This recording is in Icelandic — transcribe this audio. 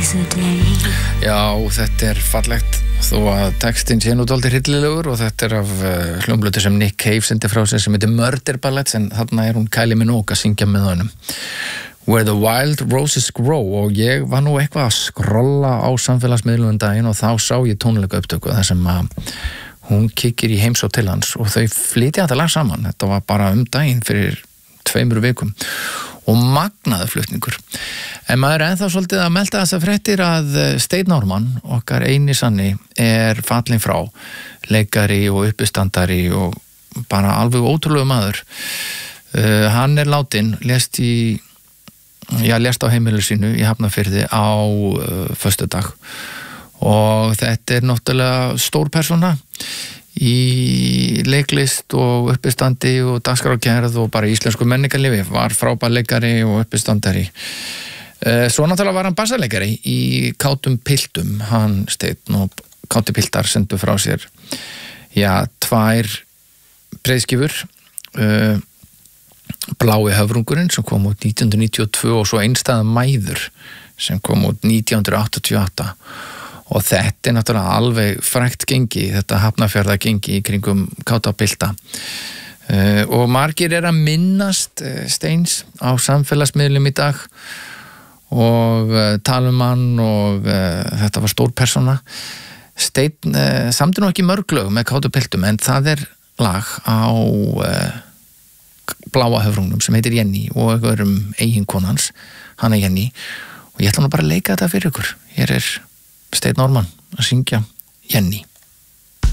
Já, þetta fallegt þó að textin sé nú dálítið hryllilegur og þetta af hljómblötu sem Nick Cave sendi frá sér sem heitir Murder Ballads en þarna hún Kylie Minogue að syngja með honum Where the Wild Roses Grow og ég var nú eitthvað að skrolla á samfélagsmiðlum daginn og þá sá ég tónleika upptöku þar sem að hún kikkir í heimsókn til hans og þau flytja þetta lag saman þetta var bara daginn fyrir 2 vikum og magnaður flutningur. En maður ennþá svolítið að melta þessa fréttir að Steinn Ármann, okkar eini sanni, fallinn frá, leikari og uppistandari og bara alveg ótrúlegu maður. Hann látinn, lést á heimilu sínu í Hafnarfirði á föstudag og þetta náttúrulega stór persóna í leiklist og uppistandi og dagskrárgerð og bara íslensku menningarlífi var frábær leikari og uppistandari svo náttúrulega var hann bassaleikari í Kátum piltum hann Steinn og Kátu piltar sendu frá sér 2 breiðskífur Blái höfrungurinn sem kom út 1992 og svo Einstæða mæður sem kom út 1988 og þetta náttúrulega alveg frægt gengi, þetta Hafnarfjarðar gengi í kringum Káta pilta og margir að minnast Steins á samfélagsmiðlum í dag og tala hann og þetta var stór persóna Steinn samdi nú ekki mörg lög með Káta piltum en það lag á Bláa höfrungnum sem heitir Jenny og eiginkonans, hana Jenny og ég ætla nú bara að leika þetta fyrir ykkur hér Steinn Ármann að syngja Jenny